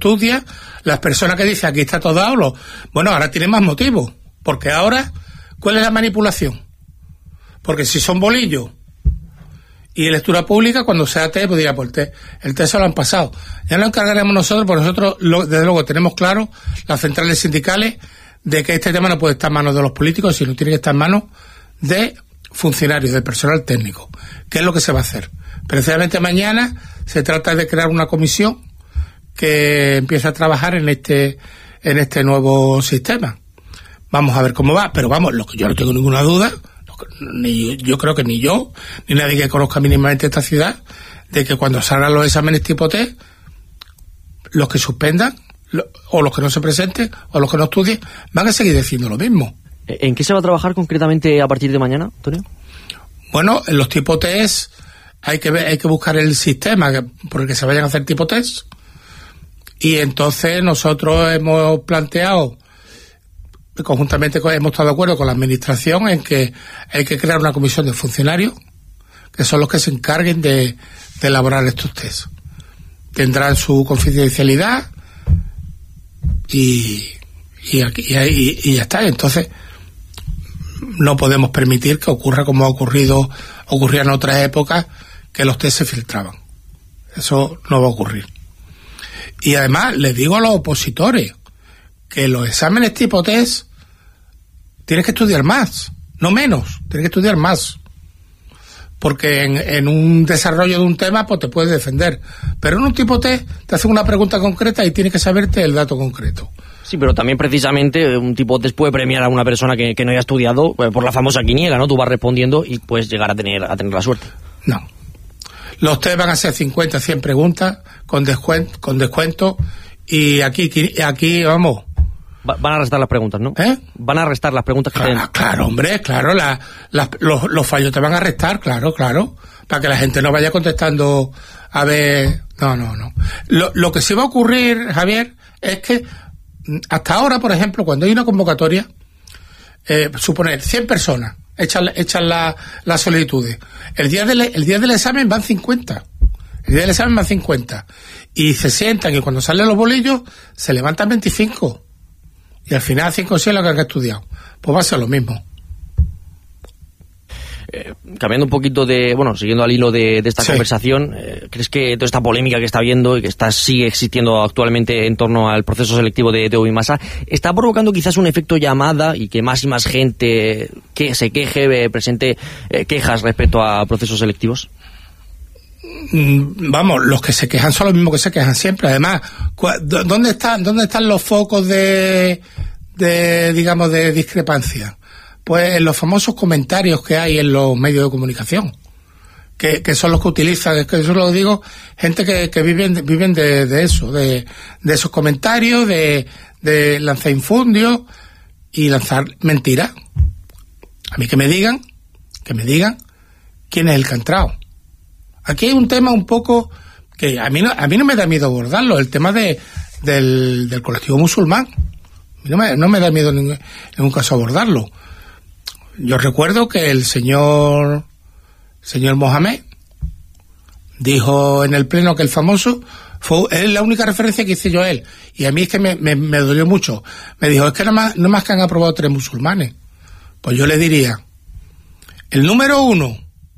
estudia, las personas que dicen aquí está todo dado, bueno, ahora tienen más motivos, porque ahora, ¿cuál es la manipulación? Porque si son bolillos y lectura pública, cuando sea test, pues dirá, pues el test se lo han pasado. Ya lo encargaremos nosotros, porque nosotros, desde luego, tenemos claro, las centrales sindicales, de que este tema no puede estar en manos de los políticos, sino tiene que estar en manos de funcionarios, de personal técnico. ¿Qué es lo que se va a hacer? Precisamente mañana se trata de crear una comisión que empieza a trabajar en este nuevo sistema. Vamos a ver cómo va, pero vamos, lo que yo no tengo ninguna duda, yo creo que ni yo, ni nadie que conozca mínimamente esta ciudad, de que cuando salgan los exámenes tipo test, los que suspendan, o los que no se presenten, o los que no estudien, van a seguir diciendo lo mismo. ¿En qué se va a trabajar concretamente a partir de mañana, Antonio? Bueno, en los tipo test hay que buscar el sistema por el que se vayan a hacer tipo test, y entonces nosotros hemos planteado, conjuntamente hemos estado de acuerdo con la administración en que hay que crear una comisión de funcionarios que son los que se encarguen de elaborar estos test. Tendrán su confidencialidad y ya está. Entonces no podemos permitir que ocurra como ocurría en otras épocas, que los test se filtraban. Eso no va a ocurrir. Y además les digo a los opositores que los exámenes tipo test tienes que estudiar más, no menos, tienes que estudiar más. Porque en un desarrollo de un tema pues te puedes defender, pero en un tipo test te hacen una pregunta concreta y tienes que saberte el dato concreto. Sí, pero también precisamente un tipo test puede premiar a una persona que no haya estudiado por la famosa quiniela, ¿no? Tú vas respondiendo y puedes llegar a tener la suerte. No. Los test van a ser 50, 100 preguntas con descuento y aquí vamos. Van a restar las preguntas, ¿no? Van a restar las preguntas que tienen. Claro, hombre, claro, los fallos te van a restar, claro, para que la gente no vaya contestando a ver. No. Lo que sí va a ocurrir, Javier, es que hasta ahora, por ejemplo, cuando hay una convocatoria, suponer 100 personas echan las solicitudes. El día del examen van 50. El día del examen van 50. Y se sientan y cuando salen los bolillos se levantan 25. Y al final 5 o 6 lo que han estudiado. Pues va a ser lo mismo. Cambiando un poquito siguiendo al hilo de esta conversación, ¿crees que toda esta polémica que está habiendo y que sigue existiendo actualmente en torno al proceso selectivo de Ubimasa está provocando quizás un efecto llamada y que más y más gente que se queje, presente quejas respecto a procesos selectivos? Vamos, los que se quejan son los mismos que se quejan siempre. Además, ¿dónde están los focos de discrepancia? Pues en los famosos comentarios que hay en los medios de comunicación, que son los que utilizan, que eso lo digo, gente que viven de eso, de esos comentarios, de lanzar infundios y lanzar mentiras. A mí que me digan quién es el que ha entrado. Aquí hay un tema un poco que a mí no me da miedo abordarlo, el tema del colectivo musulmán. A mí no me da miedo en ningún caso abordarlo. Yo recuerdo que el señor Mohamed dijo en el pleno que el famoso es la única referencia que hice yo a él, y a mí es que me dolió mucho. Me dijo, es que no más que han aprobado 3 musulmanes. Pues yo le diría, el número uno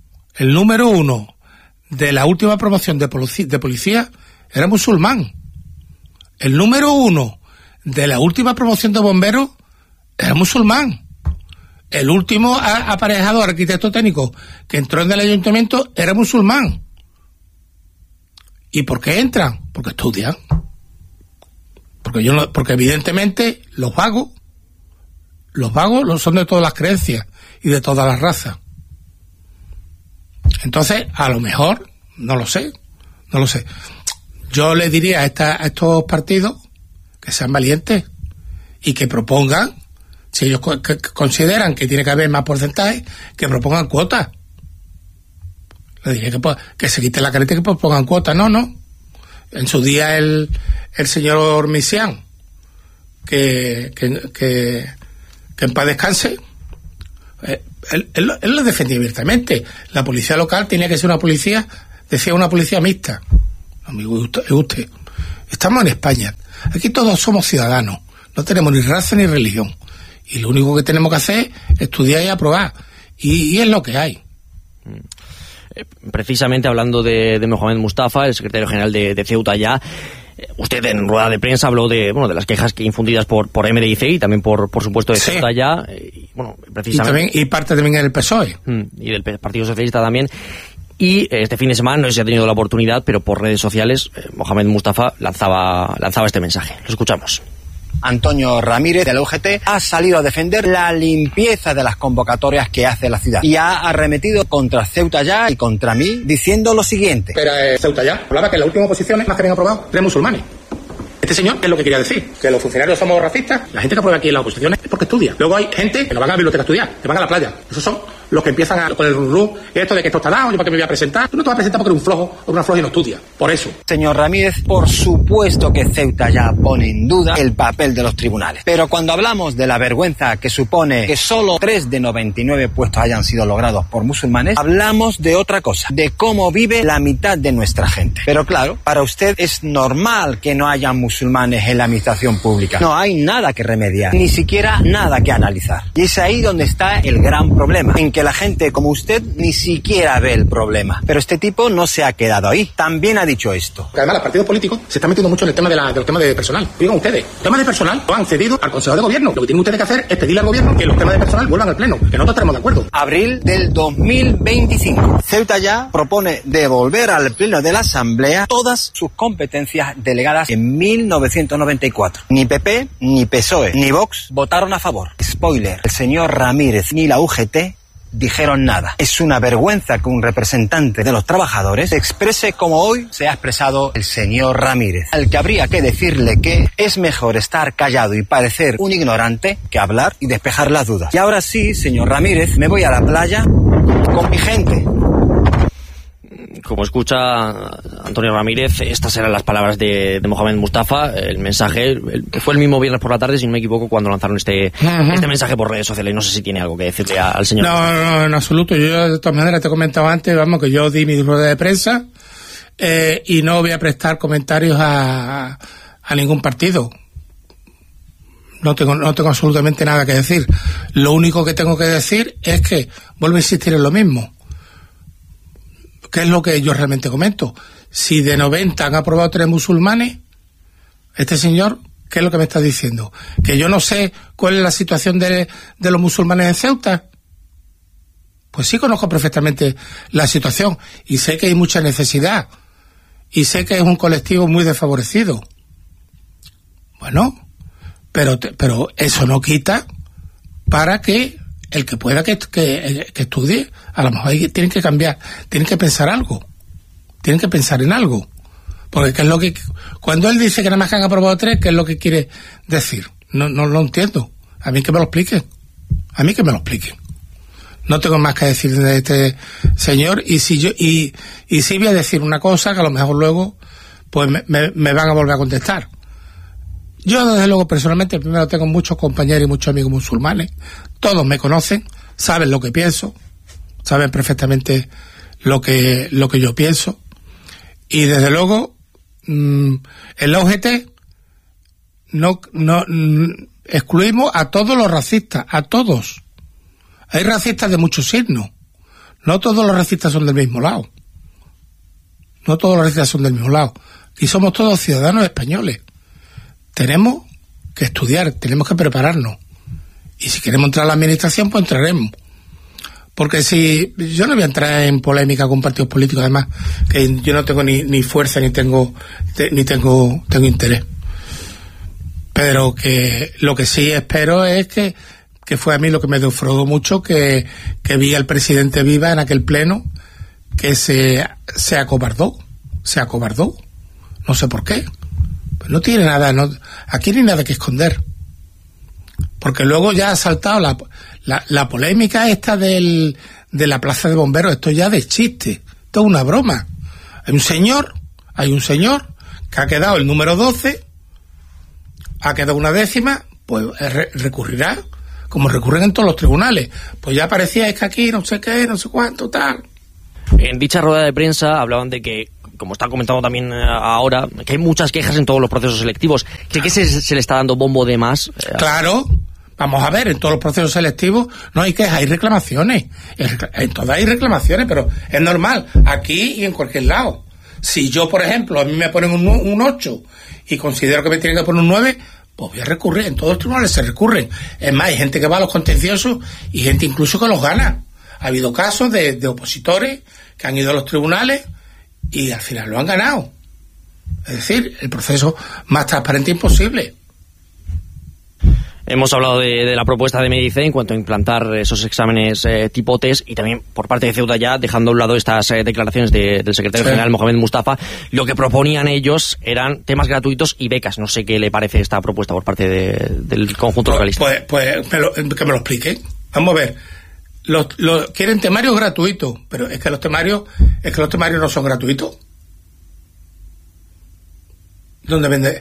de la última promoción de policía era musulmán. El número 1 de la última promoción de bomberos era musulmán. El último aparejado arquitecto técnico que entró en el ayuntamiento era musulmán. ¿Y por qué entran? Porque estudian. Porque evidentemente los vagos son de todas las creencias y de todas las razas. Entonces, a lo mejor, no lo sé. Yo le diría a estos partidos que sean valientes y que propongan, si ellos consideran que tiene que haber más porcentaje, que propongan cuotas. Le diría que se quite la careta y que propongan cuotas. No. En su día el señor Misián, que en paz descanse, él lo defendía abiertamente. La policía local tenía que ser una policía mixta. No me guste. Estamos en España. Aquí todos somos ciudadanos. No tenemos ni raza ni religión. Y lo único que tenemos que hacer es estudiar y aprobar. Y es lo que hay. Precisamente hablando de Mohamed Mustafa, el secretario general de Ceuta ya, usted en rueda de prensa habló de las quejas que infundidas por MDIC y también por supuesto de Ceuta ya, precisamente. Y parte también del PSOE. Y del Partido Socialista también. Y este fin de semana, no sé si ha tenido la oportunidad, pero por redes sociales, Mohamed Mustafa lanzaba este mensaje. Lo escuchamos. Antonio Ramírez, de la UGT, ha salido a defender la limpieza de las convocatorias que hace la ciudad y ha arremetido contra Ceuta Ya y contra mí diciendo lo siguiente. Pero Ceuta Ya hablaba que en las últimas oposiciones más que habían aprobado 3 musulmanes. Este señor, ¿qué es lo que quería decir? ¿Que los funcionarios somos racistas? La gente que aprueba aquí en las oposiciones es porque estudia. Luego hay gente que no van a la biblioteca a estudiar, que van a la playa. Esos son los que empiezan con el run esto de que esto está dado, yo para qué me voy a presentar. Tú no te vas a presentar porque eres un flojo o una floja y no estudia. Por eso. Señor Ramírez, por supuesto que Ceuta Ya pone en duda el papel de los tribunales. Pero cuando hablamos de la vergüenza que supone que solo 3 de 99 puestos hayan sido logrados por musulmanes, hablamos de otra cosa, de cómo vive la mitad de nuestra gente. Pero claro, para usted es normal que no haya musulmanes en la administración pública. No hay nada que remediar, ni siquiera nada que analizar. Y es ahí donde está el gran problema, en que la gente como usted ni siquiera ve el problema. Pero este tipo no se ha quedado ahí. También ha dicho esto. Además, los partidos políticos se están metiendo mucho en el tema de los temas de personal. Digan ustedes, los temas de personal lo han cedido al Consejo de Gobierno. Lo que tienen ustedes que hacer es pedirle al Gobierno que los temas de personal vuelvan al Pleno, que nosotros estaremos de acuerdo. Abril del 2025. Ceuta Ya propone devolver al Pleno de la Asamblea todas sus competencias delegadas en 1994. Ni PP, ni PSOE, ni Vox votaron a favor. Spoiler, el señor Ramírez ni la UGT dijeron nada. Es una vergüenza que un representante de los trabajadores se exprese como hoy se ha expresado el señor Ramírez, al que habría que decirle que es mejor estar callado y parecer un ignorante que hablar y despejar las dudas. Y ahora sí, señor Ramírez, me voy a la playa con mi gente. Como escucha Antonio Ramírez, estas eran las palabras de Mohamed Mustafa, el mensaje, que fue el mismo viernes por la tarde, si no me equivoco, cuando lanzaron este mensaje por redes sociales. No sé si tiene algo que decirle al señor. No, en absoluto. Yo de todas maneras te he comentado antes, que yo di mi rueda de prensa y no voy a prestar comentarios a ningún partido. No tengo absolutamente nada que decir. Lo único que tengo que decir es que vuelvo a insistir en lo mismo. ¿Qué es lo que yo realmente comento? Si de 90 han aprobado 3 musulmanes, este señor, ¿qué es lo que me está diciendo? ¿Que yo no sé cuál es la situación de los musulmanes en Ceuta? Pues sí conozco perfectamente la situación y sé que hay mucha necesidad y sé que es un colectivo muy desfavorecido. Bueno, pero eso no quita para que el que pueda que estudie, a lo mejor tienen que cambiar, tienen que pensar algo, tienen que pensar en algo, porque qué es lo que, cuando él dice que nada más que han aprobado 3, ¿qué es lo que quiere decir? No lo entiendo. A mí que me lo expliquen, no tengo más que decir de este señor. Y si yo y sí voy a decir una cosa que a lo mejor luego pues me van a volver a contestar. Yo, desde luego, personalmente, primero tengo muchos compañeros y muchos amigos musulmanes. Todos me conocen, saben lo que pienso, saben perfectamente lo que yo pienso. Y, desde luego, en la UGT no excluimos a todos los racistas, a todos. Hay racistas de muchos signos. No todos los racistas son del mismo lado. Y somos todos ciudadanos españoles. Tenemos que estudiar, tenemos que prepararnos. Y si queremos entrar a la administración, pues entraremos. Porque si yo no voy a entrar en polémica con partidos políticos, además, que yo no tengo ni fuerza ni tengo interés. Pero que lo que sí espero es que fue a mí lo que me defraudó mucho, que vi al presidente Viva en aquel pleno, que se acobardó. No sé por qué. No tiene nada, aquí no hay nada que esconder. Porque luego ya ha saltado la polémica esta de la plaza de bomberos. Esto ya de chiste, esto es una broma. Hay un señor que ha quedado el número 12, ha quedado una décima, pues recurrirá, como recurren en todos los tribunales. Pues ya parecía, es que aquí no sé qué, no sé cuánto, tal. En dicha rueda de prensa hablaban de que como está comentando también ahora, que hay muchas quejas en todos los procesos selectivos. ¿Cree que se le está dando bombo de más? Claro. Vamos a ver, en todos los procesos selectivos no hay quejas, hay reclamaciones. En todas hay reclamaciones, pero es normal, aquí y en cualquier lado. Si yo, por ejemplo, a mí me ponen un 8 y considero que me tienen que poner un 9, pues voy a recurrir. En todos los tribunales se recurren. Es más, hay gente que va a los contenciosos y gente incluso que los gana. Ha habido casos de opositores que han ido a los tribunales y al final lo han ganado. Es decir, el proceso más transparente imposible. Hemos hablado de la propuesta de Medice en cuanto a implantar esos exámenes tipo test, y también por parte de Ceuta, ya dejando a un lado estas declaraciones del secretario general Mohamed Mustafa, lo que proponían ellos eran temas gratuitos y becas. No sé qué le parece esta propuesta por parte del conjunto localista. Pues que me lo expliquen. Vamos a ver. Quieren temarios gratuitos, pero es que los temarios no son gratuitos. ¿Dónde vende?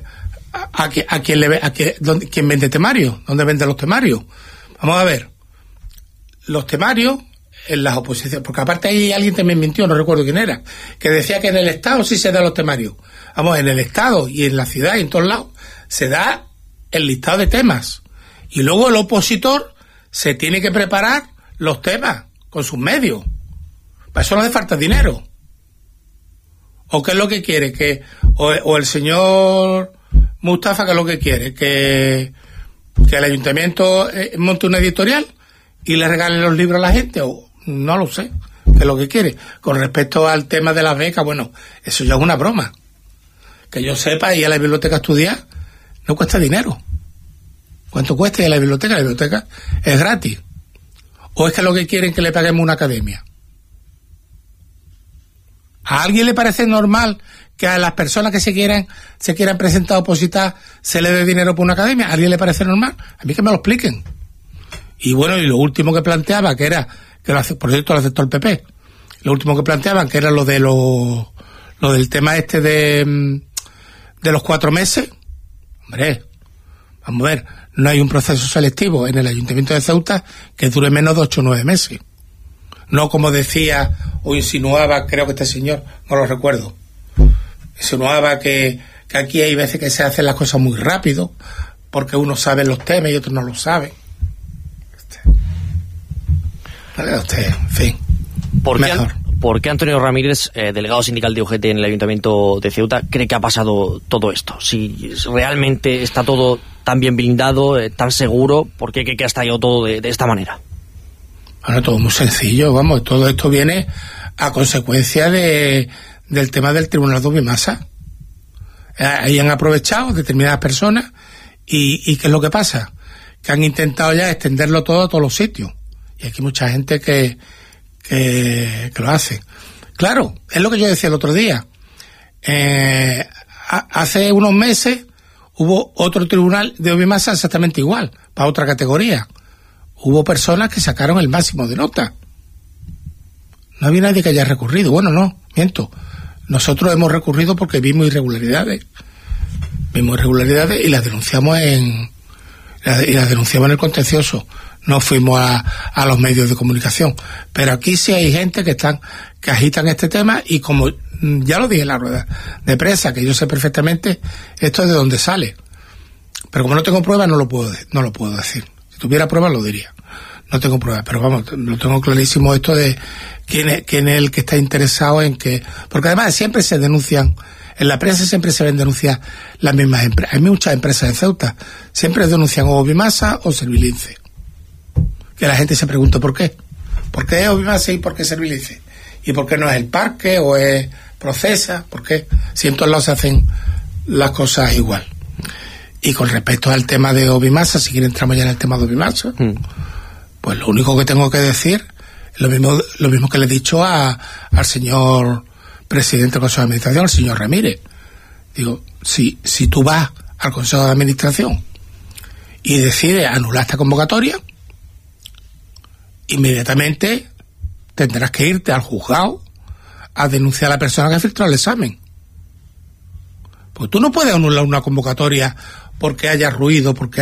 ¿Quién vende temarios? ¿Dónde venden los temarios? Vamos a ver. Los temarios en las oposiciones, porque aparte ahí alguien también mintió, no recuerdo quién era, que decía que en el Estado sí se dan los temarios. Vamos, en el Estado y en la ciudad y en todos lados se da el listado de temas. Y luego el opositor se tiene que preparar los temas con sus medios. Para eso no hace falta dinero. ¿O qué es lo que quiere? O el señor Mustafa, ¿qué es lo que quiere? Que el ayuntamiento monte una editorial y le regale los libros a la gente, o no lo sé, qué es lo que quiere. Con respecto al tema de las becas, bueno, eso ya es una broma. Que yo sepa, ir a la biblioteca a estudiar no cuesta dinero. ¿Cuánto cuesta ir a la biblioteca? La biblioteca es gratis. ¿O es que lo que quieren que le paguemos una academia? ¿A alguien le parece normal que a las personas que se quieran presentar a opositar se le dé dinero por una academia? ¿A alguien le parece normal? A mí que me lo expliquen. Y bueno, y lo último que planteaba, que era, por cierto lo aceptó el PP, lo último que planteaban, que era lo del tema de los 4 meses. Hombre, vamos a ver, no hay un proceso selectivo en el Ayuntamiento de Ceuta que dure menos de 8 o 9 meses. No como decía o insinuaba, creo que este señor, no lo recuerdo, insinuaba que aquí hay veces que se hacen las cosas muy rápido, porque uno sabe los temas y otros no lo saben. En fin. ¿Por qué Antonio Ramírez, delegado sindical de UGT en el Ayuntamiento de Ceuta, cree que ha pasado todo esto? Si realmente está todo tan bien blindado, tan seguro, ¿por qué cree que ha estallado todo de esta manera? Bueno, todo muy sencillo, vamos, todo esto viene a consecuencia del tema del Tribunal de Ubimasa. Ahí han aprovechado determinadas personas y ¿qué es lo que pasa? Que han intentado ya extenderlo todo a todos los sitios. Y aquí hay mucha gente que lo hace. Claro, es lo que yo decía el otro día. Hace unos meses hubo otro tribunal de Ubimasa exactamente igual, para otra categoría. Hubo personas que sacaron el máximo de nota. No había nadie que haya recurrido. Bueno, no, miento. Nosotros hemos recurrido porque vimos irregularidades. Y las denunciamos en el contencioso. No fuimos a los medios de comunicación. Pero aquí sí hay gente que agitan este tema, y como ya lo dije en la rueda de prensa, que yo sé perfectamente esto es de dónde sale. Pero como no tengo pruebas, no lo puedo decir. Si tuviera pruebas lo diría. No tengo pruebas, pero vamos, lo tengo clarísimo esto de quién es el que está interesado en que... Porque además siempre se denuncian, en la prensa siempre se ven denunciar las mismas empresas. Hay muchas empresas en Ceuta, siempre denuncian o Ubimasa o Servilince. Que la gente se pregunta ¿por qué? ¿Por qué es Ubimasa y por qué Servilince? ¿Y por qué no es el Parque o es Procesa? ¿Por qué? Si en todos lados se hacen las cosas igual. Y con respecto al tema de Ubimasa, si quieren entramos ya en el tema de Ubimasa, pues lo único que tengo que decir es lo mismo que le he dicho al señor presidente del Consejo de Administración, al señor Ramírez. Digo, si tú vas al Consejo de Administración y decides anular esta convocatoria, inmediatamente tendrás que irte al juzgado a denunciar a la persona que ha filtrado el examen. Pues tú no puedes anular una convocatoria porque haya ruido, porque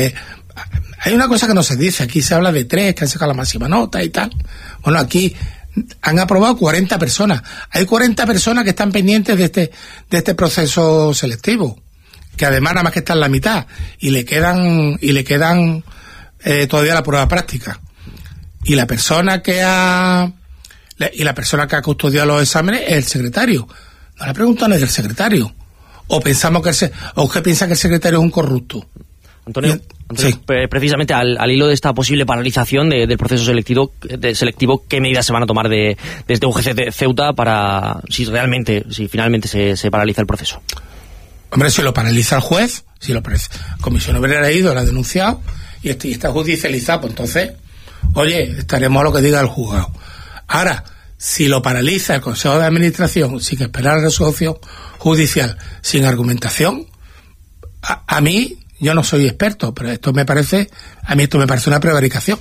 hay una cosa que no se dice. Aquí se habla de 3 que han sacado la máxima nota y tal. Bueno, aquí Han aprobado 40 personas. Hay 40 personas que están pendientes de este proceso selectivo, que además nada más que está en la mitad, y le quedan todavía la prueba práctica. Y la persona que ha custodiado los exámenes es el secretario. No le preguntan es del secretario. O pensamos o usted piensa que el secretario es un corrupto. Antonio, sí. Precisamente al hilo de esta posible paralización del proceso selectivo, ¿qué medidas se van a tomar desde UGT de Ceuta para si finalmente se paraliza el proceso? Hombre, si lo paraliza el juez, Comisión Obrera ha ido, lo ha denunciado y está judicializado, pues entonces, oye, estaremos a lo que diga el juzgado. Ahora, si lo paraliza el Consejo de Administración sin esperar la resolución judicial, sin argumentación, a mí, yo no soy experto, pero esto me parece una prevaricación.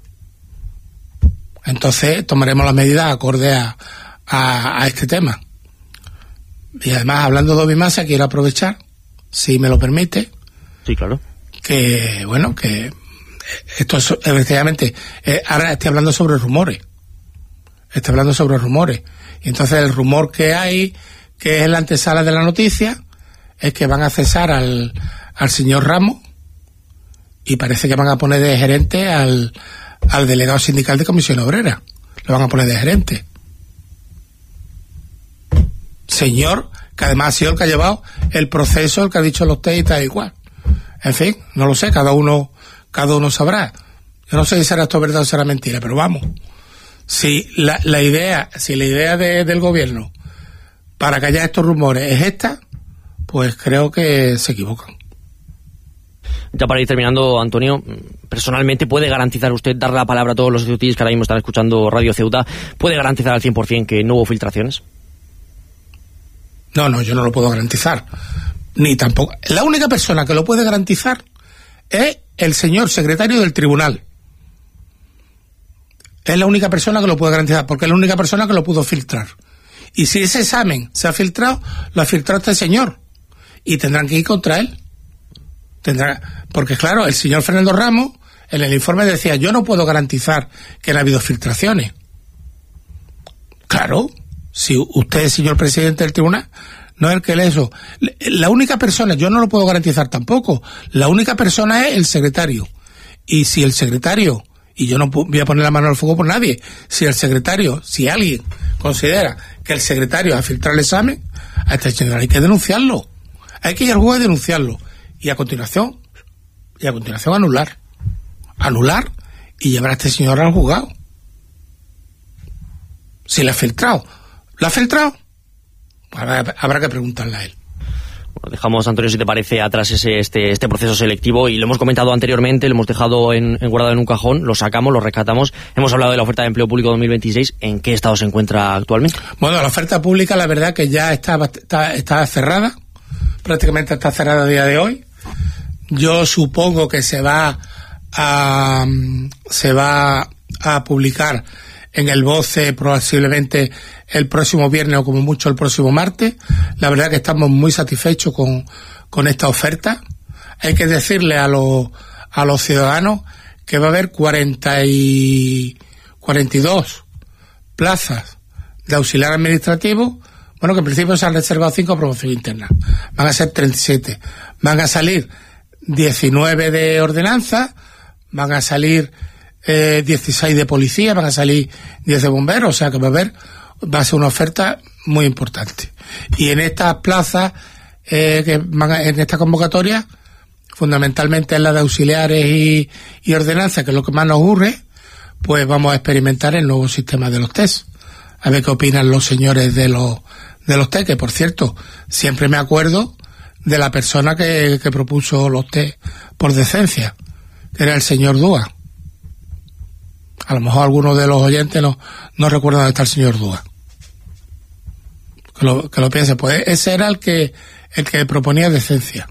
Entonces tomaremos las medidas acorde a este tema. Y además, hablando de Ubimasa, quiero aprovechar, si me lo permite, sí, claro, que esto es, efectivamente, ahora estoy hablando sobre rumores. Y entonces el rumor que hay, que es en la antesala de la noticia, es que van a cesar al señor Ramos y parece que van a poner de gerente al delegado sindical de Comisión Obrera. Lo van a poner de gerente. Señor, que además ha sido el que ha llevado el proceso, el que ha dicho los test y tal igual. En fin, no lo sé, cada uno sabrá. Yo no sé si será esto verdad o será mentira, pero vamos. Si la idea del gobierno para callar estos rumores es esta, pues creo que se equivocan. Ya para ir terminando, Antonio, personalmente, ¿puede garantizar usted, dar la palabra a todos los ceutíes que ahora mismo están escuchando Radio Ceuta, puede garantizar al 100% que no hubo filtraciones? No, yo no lo puedo garantizar. Ni tampoco. La única persona que lo puede garantizar es el señor secretario del tribunal. Es la única persona que lo puede garantizar, porque es la única persona que lo pudo filtrar. Y si ese examen se ha filtrado, lo ha filtrado este señor. Y tendrán que ir contra él. Porque claro, el señor Fernando Ramos, en el informe decía, yo no puedo garantizar que no ha habido filtraciones. Claro, si usted, señor presidente del tribunal, no es el que lee eso. La única persona, yo no lo puedo garantizar tampoco, la única persona es el secretario. Y si el secretario, y yo no voy a poner la mano al fuego por nadie, si alguien considera que el secretario ha filtrado el examen, a este señor hay que denunciarlo. Hay que ir al juez a denunciarlo. Y a continuación anular y llevar a este señor al juzgado. Si ¿lo ha filtrado? Habrá que preguntarle a él. Bueno, dejamos, Antonio, si te parece, atrás este proceso selectivo, y lo hemos comentado anteriormente, lo hemos dejado guardado en un cajón, lo sacamos, lo rescatamos. Hemos hablado de la oferta de empleo público 2026. ¿En qué estado se encuentra actualmente? Bueno, la oferta pública, la verdad que ya está cerrada, prácticamente está cerrada a día de hoy. Yo supongo que se va a publicar en el BOCE posiblemente el próximo viernes o como mucho el próximo martes. La verdad que estamos muy satisfechos con esta oferta. Hay que decirle a los ciudadanos que va a haber 42 plazas de auxiliar administrativo. Bueno, que en principio se han reservado 5 promoción interna. Van a ser 37. Van a salir 19 de ordenanza, van a salir 16 de policía, van a salir 10 de bomberos, o sea que va a ser una oferta muy importante. Y en estas plazas, en esta convocatoria, fundamentalmente en la de auxiliares y ordenanza, que es lo que más nos ocurre, pues vamos a experimentar el nuevo sistema de los test. A ver qué opinan los señores de los test, que por cierto, siempre me acuerdo de la persona que propuso los test por decencia, que era el señor Dúa. A lo mejor algunos de los oyentes no recuerdan dónde está el señor Dúa. Que lo piense, pues ese era el que proponía decencia.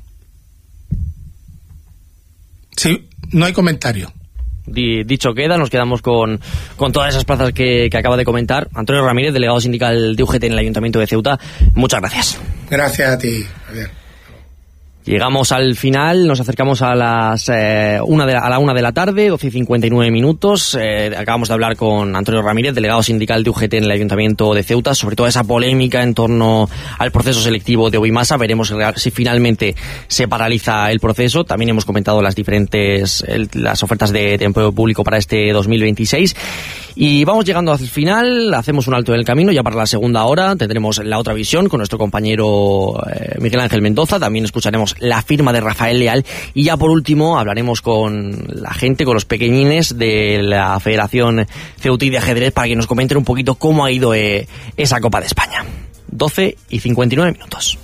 Sí, no hay comentario. Dicho queda, nos quedamos con todas esas plazas que acaba de comentar. Antonio Ramírez, delegado sindical de UGT en el Ayuntamiento de Ceuta, muchas gracias. Gracias a ti, Javier. Llegamos al final, nos acercamos a la 1 de la tarde, 12:59 minutos. Acabamos de hablar con Antonio Ramírez, delegado sindical de UGT en el Ayuntamiento de Ceuta, sobre toda esa polémica en torno al proceso selectivo de Ubimasa. Veremos si finalmente se paraliza el proceso. También hemos comentado las ofertas de empleo público para este 2026. Y vamos llegando al final, hacemos un alto en el camino. Ya para la segunda hora tendremos la otra visión con nuestro compañero Miguel Ángel Mendoza. También escucharemos la firma de Rafael Leal y ya por último hablaremos con la gente, con los pequeñines de la Federación Ceutí de Ajedrez para que nos comenten un poquito cómo ha ido esa Copa de España. 12:59 minutos.